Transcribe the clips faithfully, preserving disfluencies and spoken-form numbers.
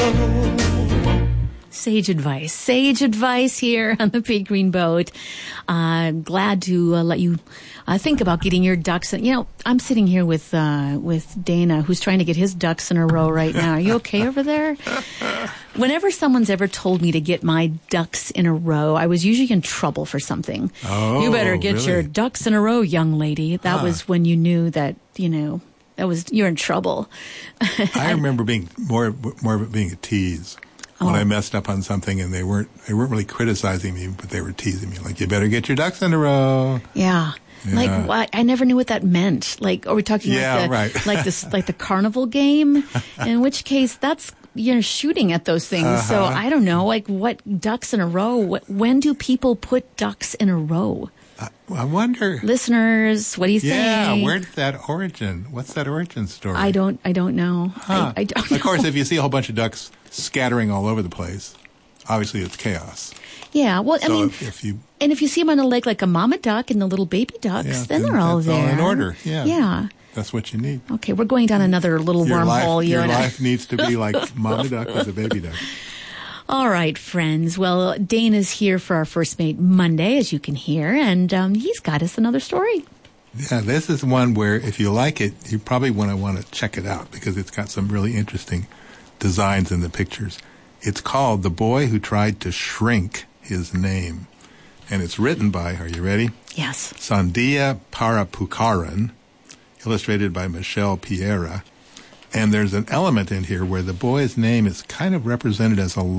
Sage advice. Sage advice here on the Big Green Boat. Uh, glad to uh, let you uh, think about getting your ducks. In. You know, I'm sitting here with uh, with Dana, who's trying to get his ducks in a row right now. Are you okay over there? Whenever someone's ever told me to get my ducks in a row, I was usually in trouble for something. Oh, you better get really? your ducks in a row, young lady. That Huh. was when you knew that, you know, that was you're in trouble. I remember being more more of it being a tease. When Oh. I messed up on something and they weren't they weren't really criticizing me, but they were teasing me. Like, you better get your ducks in a row. Yeah. Yeah. Like what? I never knew what that meant. Like, are we talking Yeah, like the, right. like this, like the carnival game? In which case, that's you're shooting at those things. Uh-huh. So I don't know. Like, what ducks in a row? What, when do people put ducks in a row? I, I wonder. Listeners, what do you Yeah, think? where's that origin? What's that origin story? I don't. I don't know. Huh. I, I don't. Of course, know. if you see a whole bunch of ducks scattering all over the place, obviously it's chaos. Yeah. Well, I So mean, if, if you and if you see them on a lake like a mama duck and the little baby ducks, Yeah, then then they're all it's there. all in order, yeah. Yeah. that's what you need. Okay, we're going down another little Your wormhole. life, you your and I. life needs to be like mama duck with a baby duck. All right, friends. Well, Dana's here for our First Mate Monday, as you can hear, and um, he's got us another story. Yeah, this is one where if you like it, you probably want to want to check it out because it's got some really interesting designs in the pictures. It's called The Boy Who Tried to Shrink His Name. And it's written by, are you ready? Yes. Sandhya Parapukaran, illustrated by Michelle Piera. And there's an element in here where the boy's name is kind of represented as a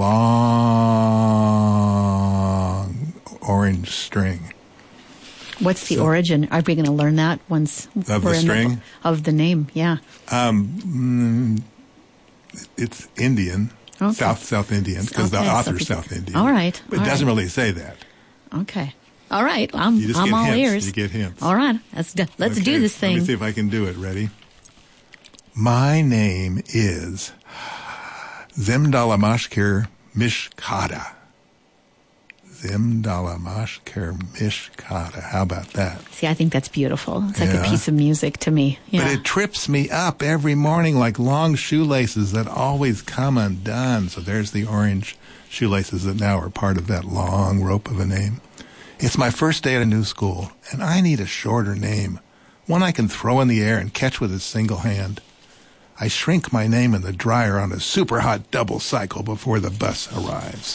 long orange string. What's the So- origin? Are we going to learn that once Of we're the in string? of the name? Yeah. Um, mm, it's Indian, Okay. South South Indian, because the Okay, author's South- South Indian. All right, But all it doesn't right. really say that. Okay. All right. I'm You just I'm get all hints. ears. You get hints. All right. Let's do, let's Okay, do this Let me thing. see if I can do it. Ready? My name is Zimdalamashkir Mishkada. Zimdalamashkir Mishkada. How about that? See, I think that's beautiful. It's like Yeah. a piece of music to me. Yeah. But it trips me up every morning like long shoelaces that always come undone. So there's the orange shoelaces that now are part of that long rope of a name. It's my first day at a new school, and I need a shorter name, one I can throw in the air and catch with a single hand. I shrink my name in the dryer on a super hot double cycle before the bus arrives.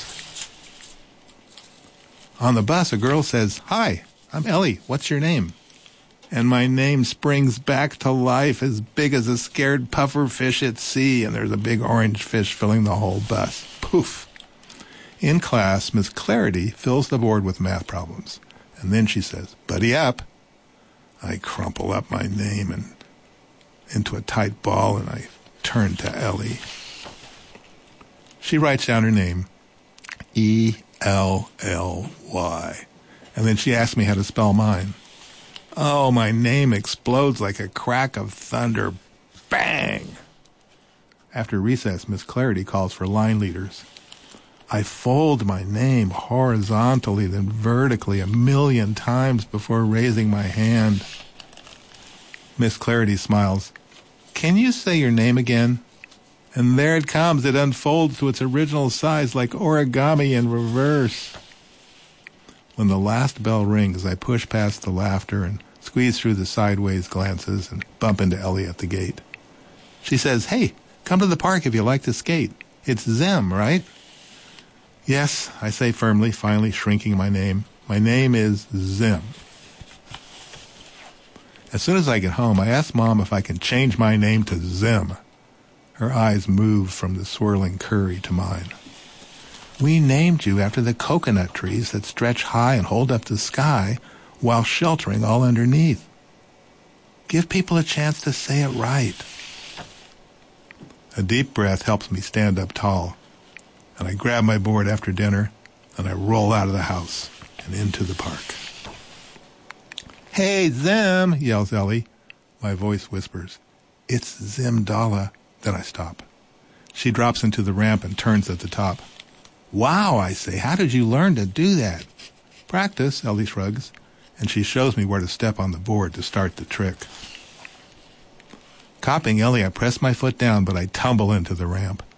On the bus, a girl says, "Hi, I'm Ellie. What's your name?" And my name springs back to life as big as a scared puffer fish at sea, and there's a big orange fish filling the whole bus. Poof. In class, Miss Clarity fills the board with math problems, and then she says, "Buddy up." I crumple up my name and into a tight ball, and I turn to Ellie. She writes down her name, E L L Y, and then she asks me how to spell mine. Oh, my name explodes like a crack of thunder. Bang! After recess, Miss Clarity calls for line leaders. I fold my name horizontally, then vertically a million times before raising my hand. Miss Clarity smiles. "Can you say your name again?" And there it comes. It unfolds to its original size like origami in reverse. When the last bell rings, I push past the laughter and squeeze through the sideways glances and bump into Ellie at the gate. She says, "Hey, come to the park if you like to skate. It's Zim, right?" "Yes," I say firmly, finally shrinking my name. "My name is Zim." As soon as I get home, I ask Mom if I can change my name to Zim. Her eyes move from the swirling curry to mine. "We named you after the coconut trees that stretch high and hold up the sky while sheltering all underneath. Give people a chance to say it right." A deep breath helps me stand up tall, and I grab my board after dinner, and I roll out of the house and into the park. "Hey, Zim," yells Ellie. My voice whispers, "It's Zimdala." Then I stop. She drops into the ramp and turns at the top. "Wow," I say, "how did you learn to do that?" "Practice," Ellie shrugs, and she shows me where to step on the board to start the trick. Copying Ellie, I press my foot down, but I tumble into the ramp.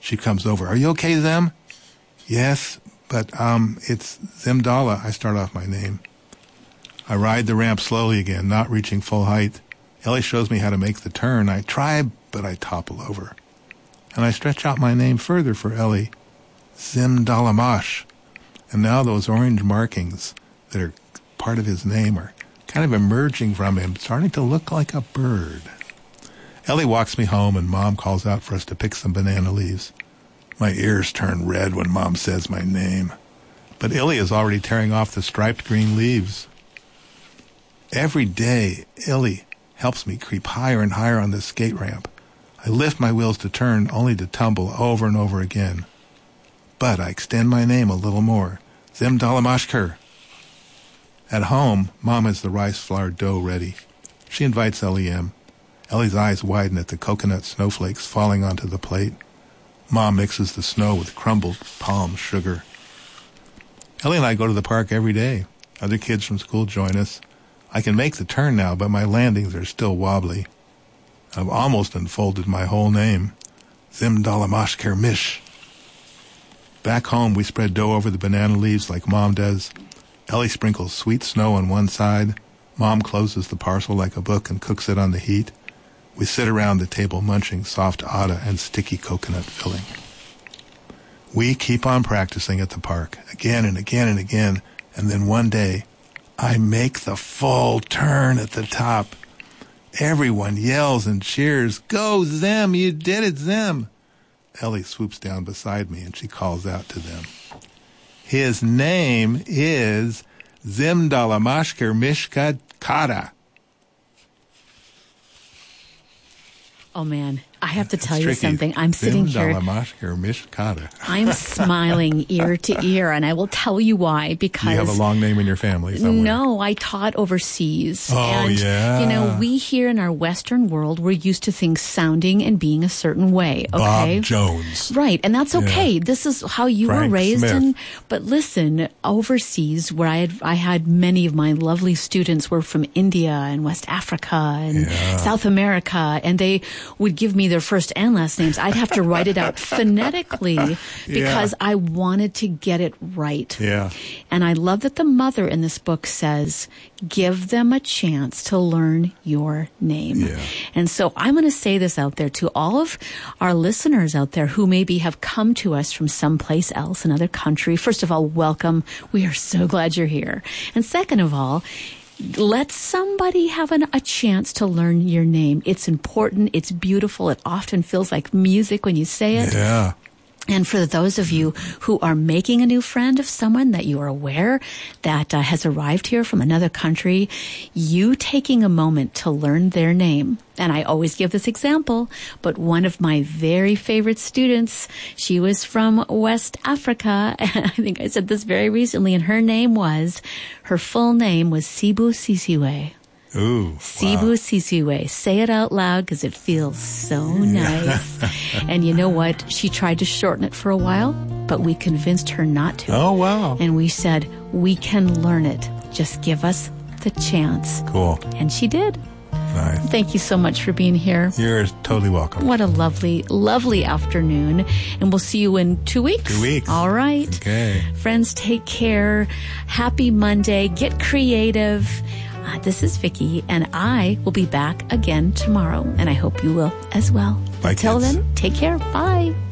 She comes over. Are you okay, Zem? Yes, but um, it's Zemdala. I start off my name. I ride the ramp slowly again, not reaching full height. Ellie shows me how to make the turn. I try, but I topple over. And I stretch out my name further for Ellie. Zimdalamash. And now those orange markings that are part of his name are kind of emerging from him, starting to look like a bird. Ellie walks me home, and Mom calls out for us to pick some banana leaves. My ears turn red when Mom says my name. But Illy is already tearing off the striped green leaves. Every day, Illy helps me creep higher and higher on this skate ramp. I lift my wheels to turn, only to tumble over and over again. But I extend my name a little more. Zimdalamashker. At home, Mom has the rice flour dough ready. She invites Ellie in. Ellie's eyes widen at the coconut snowflakes falling onto the plate. Mom mixes the snow with crumbled palm sugar. Ellie and I go to the park every day. Other kids from school join us. I can make the turn now, but my landings are still wobbly. I've almost unfolded my whole name. Zimdalamashker Mish. Back home, we spread dough over the banana leaves like Mom does. Ellie sprinkles sweet snow on one side. Mom closes the parcel like a book and cooks it on the heat. We sit around the table munching soft atta and sticky coconut filling. We keep on practicing at the park, again and again and again, and then one day, I make the full turn at the top. Everyone yells and cheers, "Go, Zem! You did it, Zem!" Ellie swoops down beside me, and she calls out to them. His name is Zimdalamashker Mishka Kata. Oh, man. I have to tell It's you tricky. something. I'm sitting here. Zimdalamashker Mishkata. I'm smiling ear to ear, and I will tell you why. Because You have a long name in your family somewhere. No, I taught overseas. Oh, and, yeah. you know, we here in our Western world, we're used to things sounding and being a certain way. Okay? Bob Jones. Right, and that's okay. Yeah. This is how you Frank were raised. Smith. And but listen, overseas, where I had I had many of my lovely students were from India and West Africa and Yeah. South America, and they would give me their first and last names. I'd have to write it out phonetically because Yeah. I wanted to get it right. Yeah. And I love that the mother in this book says, give them a chance to learn your name. Yeah. And so I'm going to say this out there to all of our listeners out there who maybe have come to us from someplace else, another country. First of all, welcome. We are so glad you're here. And second of all, let somebody have an, a chance to learn your name. It's important. It's beautiful. It often feels like music when you say it. Yeah. And for those of you who are making a new friend of someone that you are aware that uh, has arrived here from another country, you taking a moment to learn their name. And I always give this example, but one of my very favorite students, she was from West Africa. And I think I said this very recently, and her name was, her full name was Sibu Sisiwe. Ooh. Sibu Wow. Sisiwe. Say it out loud because it feels so nice. And you know what? She tried to shorten it for a while, but we convinced her not to. Oh, wow. And we said, we can learn it. Just give us the chance. Cool. And she did. Nice. Thank you so much for being here. You're totally welcome. What a lovely, lovely afternoon. And we'll see you in two weeks. Two weeks. All right. Okay. Friends, take care. Happy Monday. Get creative. Uh, this is Vicki, and I will be back again tomorrow, and I hope you will as well. Bye, Until kids. then, take care. Bye.